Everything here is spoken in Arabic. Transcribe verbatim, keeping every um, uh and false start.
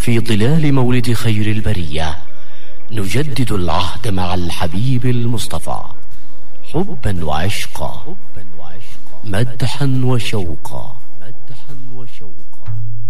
في ظلال مولد خير البرية نجدد العهد مع الحبيب المصطفى، حبا وعشقا، مدحا وشوقا.